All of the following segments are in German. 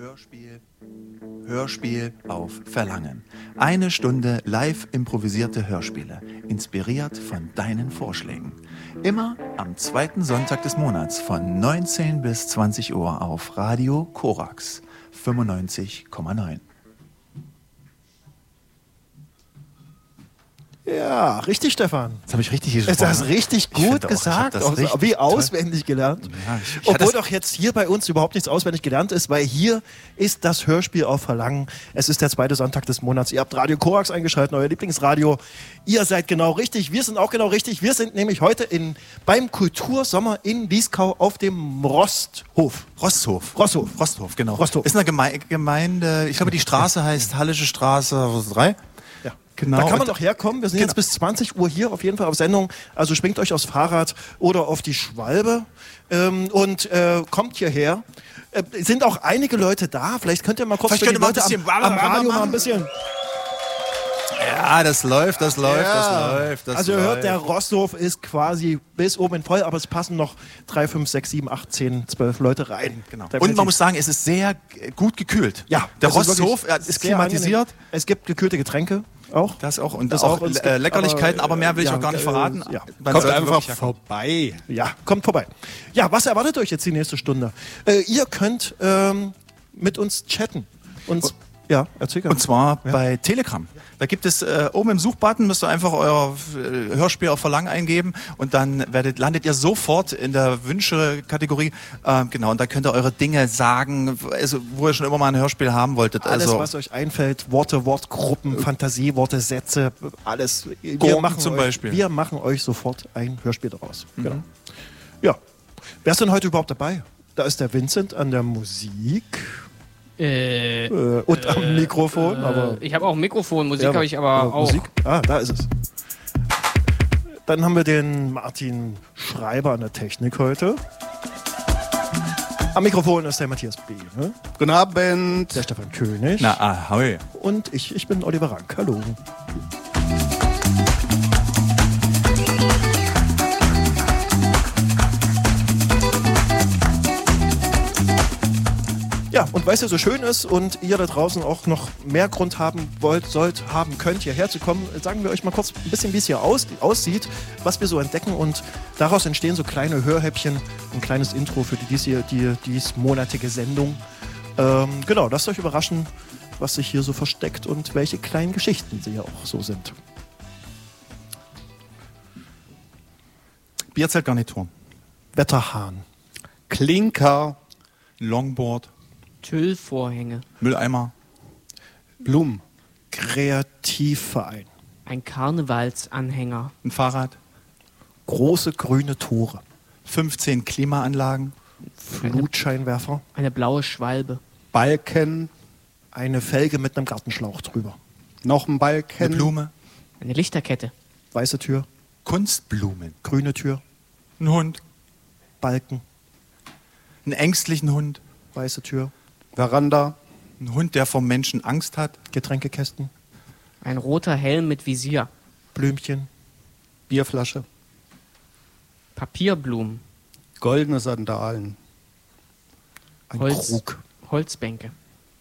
Hörspiel auf Verlangen. 1 Stunde live improvisierte Hörspiele, inspiriert von deinen Vorschlägen. Immer am 2. Sonntag des Monats von 19 bis 20 Uhr auf Radio Korax 95,9. Ja, richtig, Stefan. Das habe ich richtig gesprochen. Das ist richtig gut gesagt. Wie auswendig gelernt. Ja, Obwohl doch jetzt hier bei uns überhaupt nichts auswendig gelernt ist, weil hier ist das Hörspiel auf Verlangen. Es ist der 2. Sonntag des Monats. Ihr habt Radio Korax eingeschaltet, euer Lieblingsradio. Ihr seid genau richtig. Wir sind auch genau richtig. Wir sind nämlich heute beim Kultursommer in Dieskau auf dem Rosthof, genau. Rosthof. Ist eine Gemeinde, ich glaube, die Straße heißt Hallische Straße 3. Genau. Da kann man doch herkommen. Wir sind jetzt bis 20 Uhr hier auf jeden Fall auf Sendung. Also schwingt euch aufs Fahrrad oder auf die Schwalbe und kommt hierher. Sind auch einige Leute da. Vielleicht könnt ihr mal kurz für die Leute am Radio mal ein bisschen... Ja, das läuft. Also ihr hört, der Rosthof ist quasi bis oben in voll, aber es passen noch 3, 5, 6, 7, 8, 10, 12 Leute rein. Genau. Und man muss sagen, es ist sehr gut gekühlt. Ja, der Rosthof ist klimatisiert. Angenehm. Es gibt gekühlte Getränke. Auch? Das auch. Und das auch Leckerlichkeiten, aber mehr will ich auch gar nicht verraten. Ja. Kommt einfach vorbei. Ja, kommt vorbei. Ja, was erwartet euch jetzt die nächste Stunde? Ihr könnt mit uns chatten. Ja, erzähl gerne. Und zwar bei Telegram. Da gibt es oben im Suchbutton, müsst ihr einfach euer Hörspiel auf Verlangen eingeben und dann landet ihr sofort in der Wünsche-Kategorie. Genau, und da könnt ihr eure Dinge sagen, also, wo ihr schon immer mal ein Hörspiel haben wolltet. Alles, also, was euch einfällt, Worte, Wortgruppen, Fantasieworte, Sätze, alles. Wir machen euch sofort ein Hörspiel daraus. Mhm. Genau. Ja. Wer ist denn heute überhaupt dabei? Da ist der Vincent an der Musik. Und am Mikrofon. Aber ich habe auch ein Mikrofon, Musik habe ich aber auch. Musik? Ah, da ist es. Dann haben wir den Martin Schreiber an der Technik heute. Am Mikrofon ist der Matthias B. Ne? Guten Abend. Der Stefan König. Na, ahoi. Und ich bin Oliver Rank. Hallo. Ja, und weil es ja so schön ist und ihr da draußen auch noch mehr Grund haben könnt, hierher zu kommen, sagen wir euch mal kurz ein bisschen, wie es hier aussieht, was wir so entdecken und daraus entstehen so kleine Hörhäppchen, ein kleines Intro für die diesmonatige Sendung. Genau, lasst euch überraschen, was sich hier so versteckt und welche kleinen Geschichten sie ja auch so sind. Bierzeltgarnituren. Wetterhahn. Klinker. Longboard. Tüllvorhänge. Mülleimer. Blumen. Kreativverein. Ein Karnevalsanhänger. Ein Fahrrad. Große grüne Tore. 15 Klimaanlagen. Flutscheinwerfer. Eine blaue Schwalbe. Balken. Eine Felge mit einem Gartenschlauch drüber. Noch ein Balken. Eine Blume. Eine Lichterkette. Weiße Tür. Kunstblumen. Grüne Tür. Ein Hund. Balken. Einen ängstlichen Hund. Weiße Tür. Veranda. Ein Hund, der vom Menschen Angst hat. Getränkekästen. Ein roter Helm mit Visier. Blümchen. Bierflasche. Papierblumen. Goldene Sandalen. Ein Krug. Holzbänke.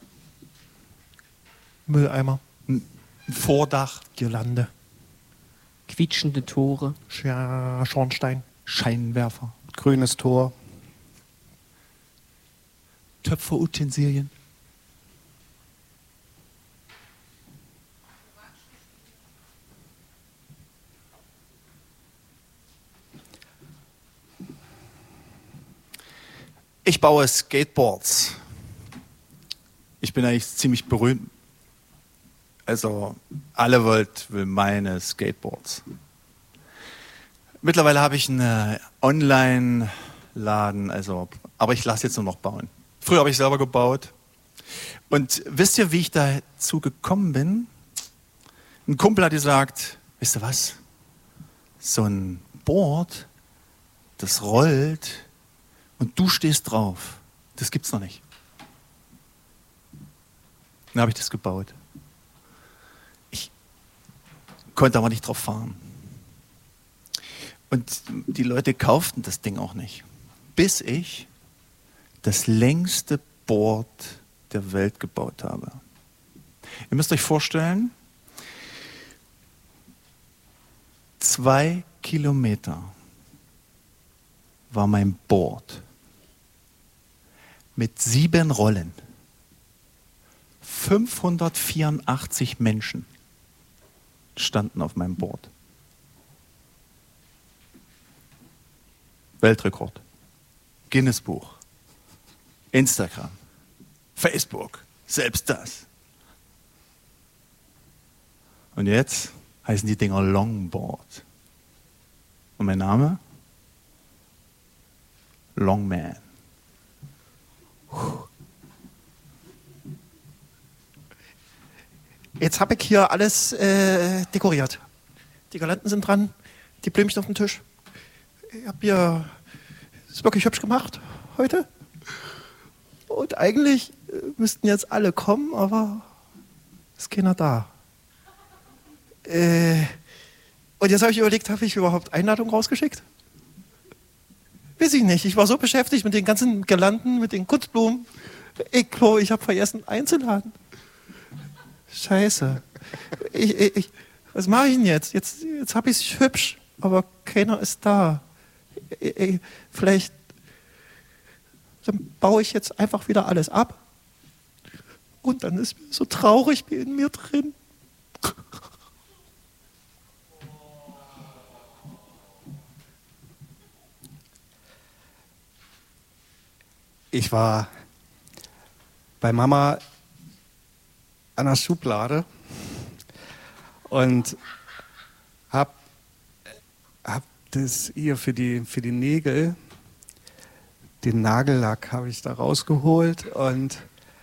Mülleimer. Ein Vordach. Girlande. Quietschende Tore. Schornstein. Scheinwerfer. Grünes Tor. Töpferutensilien. Ich baue Skateboards. Ich bin eigentlich ziemlich berühmt. Also alle will meine Skateboards. Mittlerweile habe ich einen Online-Laden, aber ich lasse jetzt nur noch bauen. Früher habe ich selber gebaut. Und wisst ihr, wie ich dazu gekommen bin? Ein Kumpel hat gesagt, wisst ihr was? So ein Board, das rollt und du stehst drauf. Das gibt's noch nicht. Dann habe ich das gebaut. Ich konnte aber nicht drauf fahren. Und die Leute kauften das Ding auch nicht. Bis ich das längste Board der Welt gebaut habe. Ihr müsst euch vorstellen, 2 Kilometer war mein Board mit 7 Rollen. 584 Menschen standen auf meinem Board. Weltrekord. Guinness-Buch. Instagram. Facebook. Selbst das. Und jetzt heißen die Dinger Longboard. Und mein Name? Longman. Jetzt habe ich hier alles dekoriert. Die Girlanden sind dran, die Blümchen auf dem Tisch. Ich habe hier, ist wirklich hübsch gemacht heute. Und eigentlich müssten jetzt alle kommen, aber ist keiner da. Und jetzt habe ich überlegt, habe ich überhaupt Einladungen rausgeschickt? Weiß ich nicht. Ich war so beschäftigt mit den ganzen Girlanden, mit den Kunstblumen. Ich habe vergessen einzuladen. Scheiße. Was mache ich denn jetzt? Jetzt habe ich es hübsch, aber keiner ist da. Vielleicht dann baue ich jetzt einfach wieder alles ab. Und dann ist mir so traurig wie in mir drin. Ich war bei Mama an der Schublade und hab das hier für die Nägel, den Nagellack habe ich da rausgeholt und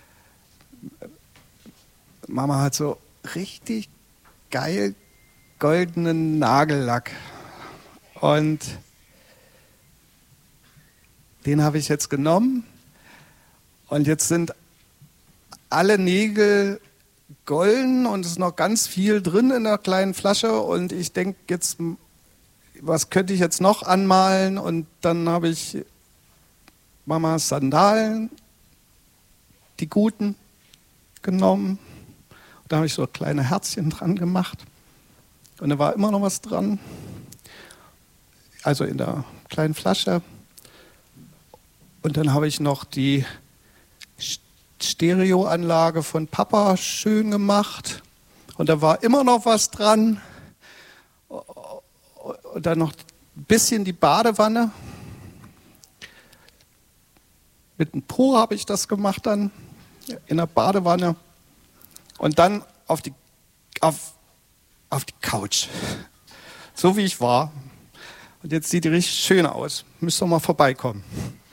Mama hat so richtig geil goldenen Nagellack und den habe ich jetzt genommen und jetzt sind alle Nägel golden und es ist noch ganz viel drin in der kleinen Flasche und ich denke jetzt, was könnte ich jetzt noch anmalen? Und dann habe ich Mamas Sandalen, die guten, genommen. Da habe ich so kleine Herzchen dran gemacht und da war immer noch was dran, also in der kleinen Flasche. Und dann habe ich noch die Stereoanlage von Papa schön gemacht und da war immer noch was dran und dann noch ein bisschen die Badewanne. Mit einem Po habe ich das gemacht dann in der Badewanne und dann auf die Couch, so wie ich war. Und jetzt sieht die richtig schön aus. Müsst ihr mal vorbeikommen.